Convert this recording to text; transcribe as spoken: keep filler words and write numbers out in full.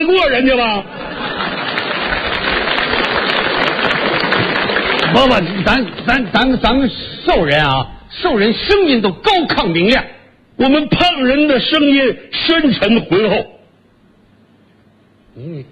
过人家吗？不不，咱咱咱咱们瘦人啊，瘦人声音都高亢明亮，我们胖人的声音深沉浑厚。你